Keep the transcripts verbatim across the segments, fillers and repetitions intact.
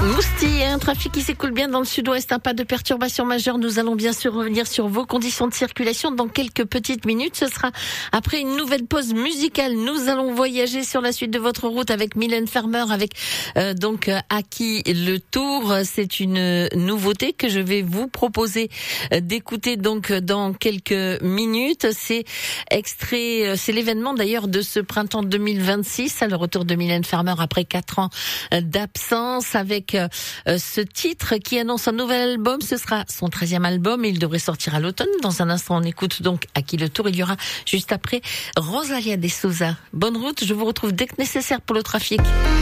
Mousti, un trafic qui s'écoule bien dans le sud-ouest, un pas de perturbation majeure. Nous allons bien sûr revenir sur vos conditions de circulation dans quelques petites minutes. Ce sera après une nouvelle pause musicale. Nous allons voyager sur la suite de votre route avec Mylène Farmer, avec euh, donc euh, À qui le tour. C'est une nouveauté que je vais vous proposer euh, d'écouter donc dans quelques minutes. C'est extrait, euh, c'est l'événement d'ailleurs de ce printemps deux mille vingt-six, le retour de Mylène Farmer après quatre ans d'absence, avec euh, ce titre qui annonce un nouvel album. Ce sera son treizième album et il devrait sortir à l'automne. Dans un instant, on écoute donc À qui le tour. Il y aura juste après Rosalia de Souza. Bonne route, je vous retrouve dès que nécessaire pour le trafic.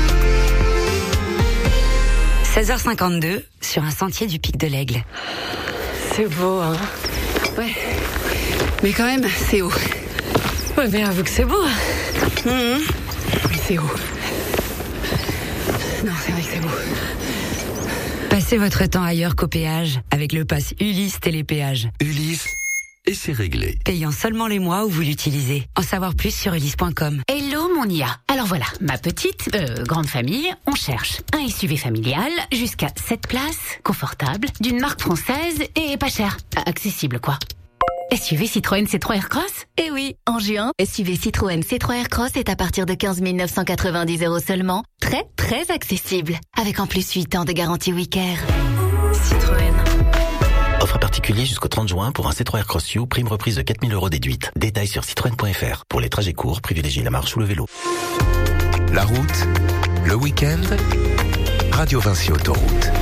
seize heures cinquante-deux sur un sentier du Pic de l'Aigle. C'est beau, hein. Ouais. Mais quand même, c'est haut. Ouais, mais avoue que c'est beau. Mmh. Mais c'est haut. Non, c'est vrai que c'est beau. Passez votre temps ailleurs qu'au péage avec le pass Ulysse Télépéage. Ulysse, et c'est réglé. Payant seulement les mois où vous l'utilisez. En savoir plus sur ulysse point com. Hello mon I A. Alors voilà, ma petite, euh, grande famille, on cherche un S U V familial jusqu'à sept places, confortable, d'une marque française et pas cher. Accessible quoi. S U V Citroën C trois Aircross ? Eh oui, en juin, S U V Citroën C trois Aircross est à partir de quinze mille neuf cent quatre-vingt-dix euros seulement. Très, très accessible. Avec en plus huit ans de garantie Wicker. Citroën. Offre particulier jusqu'au trente juin pour un C trois Aircross U, prime reprise de quatre mille euros déduite. Détails sur citroën point f r. Pour les trajets courts, privilégiez la marche ou le vélo. La route, le week-end, Radio Vinci Autoroute.